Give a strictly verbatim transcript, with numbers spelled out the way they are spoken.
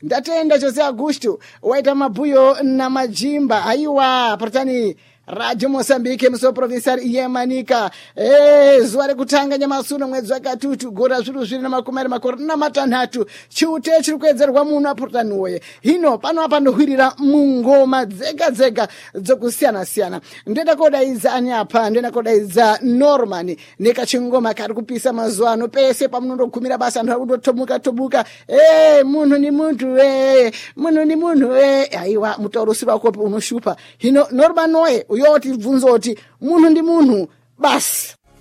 ndatenda Jose Augusto waita mabhuyo na majimba aiwa partani Radio Mozambique muso provincial Yemanika eh zuwa rekutanga nyamasuno mwezi wa katutu gora zviru zviri na makumari makore na matanhatu chiute chiri kuedzerwa munhu apurtanuwe hino pano apa ndohwirira mungoma dzega dzega dzokusiyana siyana ndenda kodaidza ani apa ndenda kodaidza Norman nekachingoma kari kupisa mazuwa ano pese pamunondogumira basa antu akutotomuka tomuka eh munhu ni muntu eh munhu ni munhu eh aiwa mutaurusirwa kopi unoshupa hino Norman noye uyoti bvunzo oti munhu ndi munhu basi